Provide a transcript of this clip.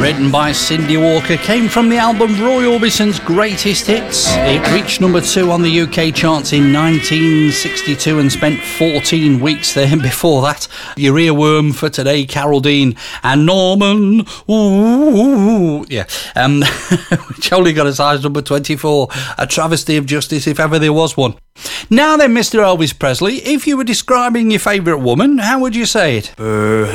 written by Cindy Walker, came from the album Roy Orbison's Greatest Hits. It reached number 2 on the UK charts in 1962 and spent 14 weeks there. Before that, your earworm for today, Carol Dean and Norman, yeah, which only got a size number 24, a travesty of justice if ever there was one. Now then, Mr. Elvis Presley, if you were describing your favourite woman, how would you say it?